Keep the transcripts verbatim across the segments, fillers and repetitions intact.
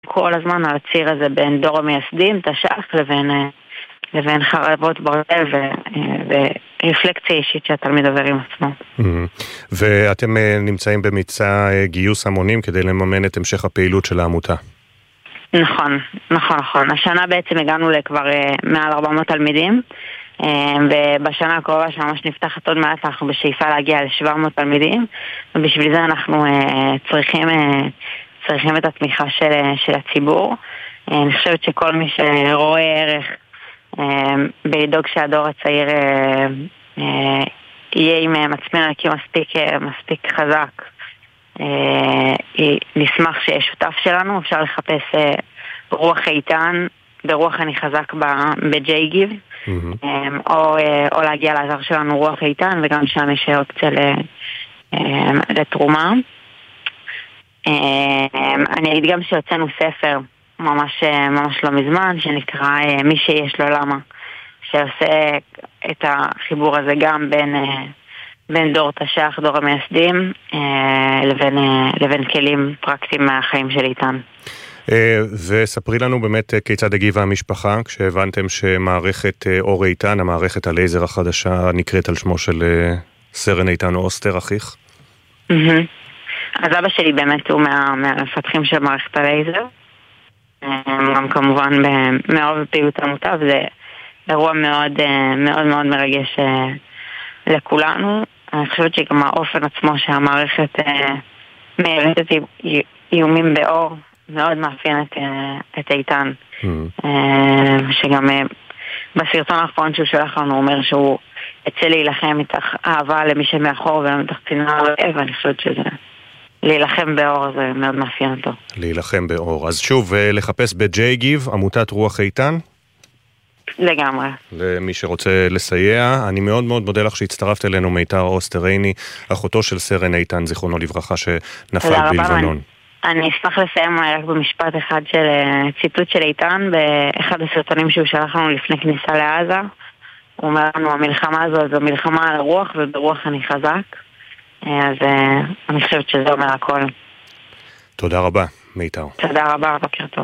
כל הזמן על הציר הזה בין דור המייסדים, תש"ח, לבין, לבין חרבות ברזל ורפלקציה אישית שהתלמיד עובר עם עצמו. ואתם נמצאים במצע גיוס המונים כדי לממן את המשך הפעילות של העמותה. נכון, נכון, נכון. השנה בעצם הגענו לכבר מעל ארבע מאות תלמידים, ובשנה הקרובה שממש נפתחת עוד מעט אנחנו בשאיפה להגיע ל-שבע מאות תלמידים, ובשביל זה אנחנו צריכים, צריכים את התמיכה של, של הציבור. אני חושבת שכל מי שרואה ערך בלדאוג שהדור הצעיר יהיה עם מצפן ערכי מספיק, מספיק חזק, נשמח שיהיה שותף שלנו. אפשר לחפש רוח איתן ברוח אני חזק ב-ג'יי גיב, או, או להגיע לאתר שלנו רוח איתן, וגם שם יש אופציה לתרומה. אני אגיד גם שהוצאנו ספר ממש, ממש לא מזמן, שנקרא מי שיש לו למה, שעושה את החיבור הזה גם בין, בין דור תש"ח, דור המייסדים, לבין, לבין כלים פרקטיים מהחיים של איתן. וספרי לנו באמת כיצד הגיבה המשפחה כשהבנתם שמערכת אור איתן, המערכת הלייזר החדשה, נקראת על שמו של סרן איתן אוסטר, אחיך? אז אבא שלי באמת הוא מהמפתחים של מערכת הלייזר, גם כמובן מעורב בפעילות העמותה, וזה אירוע מאוד מאוד מאוד מרגש לכולנו. אני חושבת שגם האופן עצמו שהמערכת מערכת איומים באור מאוד מאפיין את, את איתן, שגם בסרטון האחרון שהוא שלח לנו אומר שהוא יצא להילחם מתח אהבה למי שמאחור ומתח צנעה לאוהב, ואני חושבת שזה להילחם באור, זה מאוד מאפיין אותו. להילחם באור. אז שוב, לחפש ב-ג'יי גיב, עמותת רוח איתן? לגמרי. למי שרוצה לסייע, אני מאוד מאוד מודה לך שהצטרפת אלינו, מיתר אוסטרייני, אחותו של סרן איתן, זיכרונו לברכה, שנפל בלבנון. אני אשמח לסיים רק במשפט אחד של ציטוט של איתן, באחד הסרטונים שהוא שלח לנו לפני כניסה לעזה. הוא אומר לנו, המלחמה הזו זו מלחמה על הרוח, וברוח אני חזק. אז אני חושבת שזה אומר הכל. תודה רבה, מיתר. תודה רבה, בוקר טוב.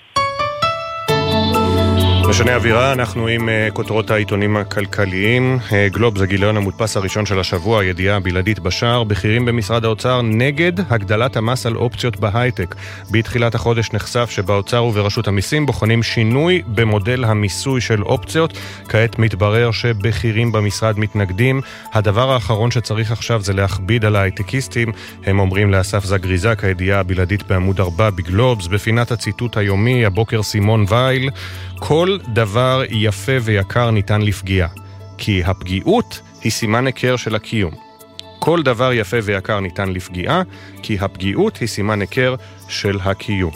משנה אווירה, אנחנו עם uh, כותרות העיתונים הכלכליים. uh, גלובס, הגיליון המודפס הראשון של השבוע, הידיעה הבלעדית בשער, בכירים במשרד האוצר נגד הגדלת המס על אופציות בהייטק. בתחילת החודש נחשף שבאוצר וברשות המיסים בוחנים שינוי במודל המיסוי של אופציות. כעת מתברר שבכירים במשרד מתנגדים. הדבר האחרון שצריך עכשיו זה להכביד על ההייטקיסטים, הם אומרים לאסף זגריזק, הידיעה הבלעדית בעמוד ארבע בגלובס. בפינת הציטוט היומי, הבוקר סימון וייל, כל דבר יפה ויקר ניתן לפגיעה, כי הפגיעות היא סימן היכר של הקיום. כל דבר יפה ויקר ניתן לפגיעה, כי הפגיעות היא סימן היכר של הקיום.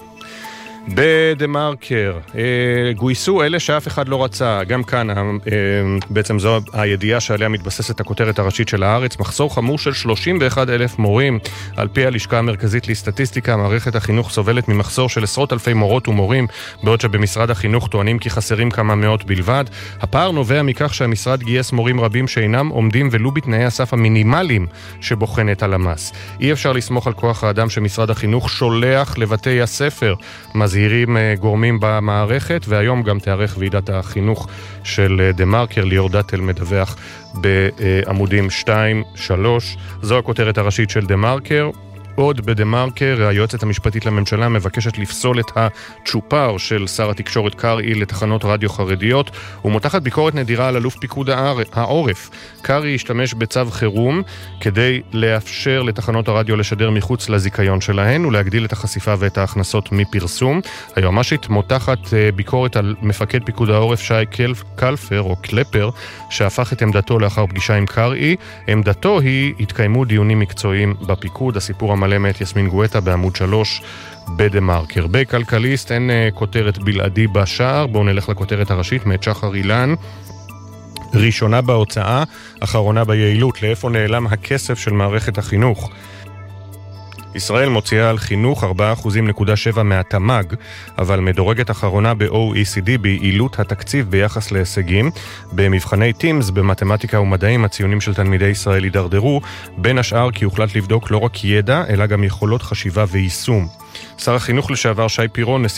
בדמרקר, אה, גויסו אלה שאף אחד לא רצה. גם כאן, אה, בעצם זו הידיעה שעליה מתבססת הכותרת הראשית של הארץ. מחסור חמור של שלושים ואחד אלף מורים. על פי הלשכה המרכזית לסטטיסטיקה, מערכת החינוך סובלת ממחסור של עשרות אלפי מורות ומורים, בעוד שבמשרד החינוך טוענים כי חסרים כמה מאות בלבד. הפער נובע מכך שהמשרד גייס מורים רבים שאינם עומדים ולו בתנאי הסף המינימליים שבוחנת הלמ"ס. אי אפשר לסמוך על כוח האדם שמשרד החינוך שולח לבתי הספר. מזהירים גורמים במערכת, והיום גם תארך ועידת החינוך של דמרקר. ליאור דטל מדווח בעמודים שתיים שלוש. זו הכותרת הראשית של דמרקר. עוד בדמרקר, היועצת המשפטית לממשלה מבקשת לפסול את הצ'ופר של שר התקשורת קרעי לתחנות רדיו חרדיות, ומותחת ביקורת נדירה על אלוף פיקוד העורף. קרעי השתמש בצו חירום כדי לאפשר לתחנות הרדיו לשדר מחוץ לזיכיון שלהן ולהגדיל את החשיפה ואת ההכנסות מפרסום. היועמ"שית מותחת ביקורת על מפקד פיקוד העורף שי קלפר או קלפר, שהפך את עמדתו לאחר פגישה עם קרעי. עמדתו היא התקיימו דיונים מקצועיים בפיקוד. הסיפור המלא מאת יסמין גואטה בעמוד שלוש בדמרקר. בכלכליסט אין uh, כותרת בלעדי בשער. בואו נלך לכותרת הראשית מאת שחר אילן. ראשונה בהוצאה, אחרונה ביעילות. לאיפה נעלם הכסף של מערכת החינוך? ישראל מוציאה על חינוך ארבעה נקודה שבע אחוזים מהתמ"ג, אבל מדורגת אחרונה ב-או אי סי די ביעילות התקציב ביחס להישגים. במבחני טימס במתמטיקה ומדעים הציונים של תלמידי ישראל הידרדרו, בין השאר כי הוחלט לבדוק לא רק ידע, אלא גם יכולות חשיבה ויישום. שר החינוך לשעבר שי פירון,